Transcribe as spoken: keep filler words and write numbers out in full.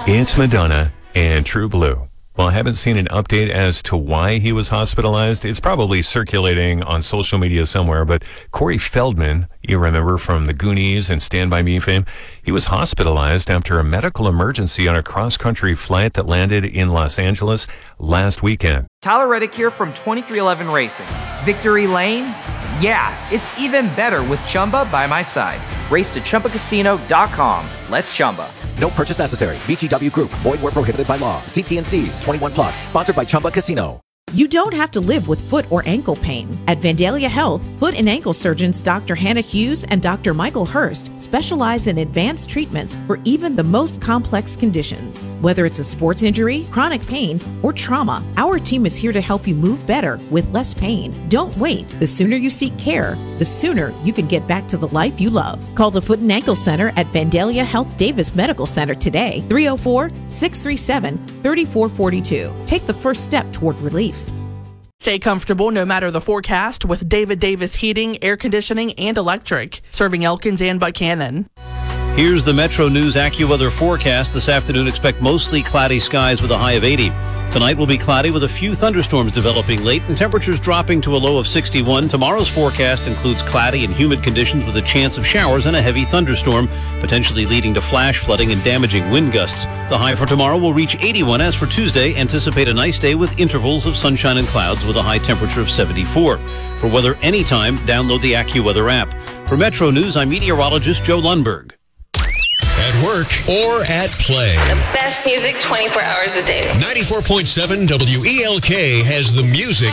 It's Madonna and True Blue. Well, I haven't seen an update as to why he was hospitalized. It's probably circulating on social media somewhere, but Corey Feldman, you remember from the Goonies and Stand By Me fame, he was hospitalized after a medical emergency on a cross-country flight that landed in Los Angeles last weekend. Tyler Reddick here from twenty-three eleven Racing. Victory Lane? Yeah, it's even better with Chumba by my side. Race to Chumba Casino dot com. Let's Chumba. No purchase necessary. V G W Group. Void where prohibited by law. See T and C's. twenty-one plus. Sponsored by Chumba Casino. You don't have to live with foot or ankle pain. At Vandalia Health, foot and ankle surgeons Doctor Hannah Hughes and Doctor Michael Hurst specialize in advanced treatments for even the most complex conditions. Whether it's a sports injury, chronic pain, or trauma, our team is here to help you move better with less pain. Don't wait. The sooner you seek care, the sooner you can get back to the life you love. Call the Foot and Ankle Center at Vandalia Health Davis Medical Center today, three oh four, six three seven, three four four two. Take the first step toward relief. Stay comfortable no matter the forecast with David Davis Heating, Air Conditioning, and Electric, serving Elkins and Buchanan. Here's the Metro News AccuWeather forecast. This afternoon, expect mostly cloudy skies with a high of eighty. Tonight will be cloudy with a few thunderstorms developing late and temperatures dropping to a low of sixty-one. Tomorrow's forecast includes cloudy and humid conditions with a chance of showers and a heavy thunderstorm, potentially leading to flash flooding and damaging wind gusts. The high for tomorrow will reach eighty-one. As for Tuesday, anticipate a nice day with intervals of sunshine and clouds with a high temperature of seventy-four. For weather anytime, download the AccuWeather app. For Metro News, I'm meteorologist Joe Lundberg. At work or at play. The best music twenty-four hours a day. ninety-four point seven W E L K has the music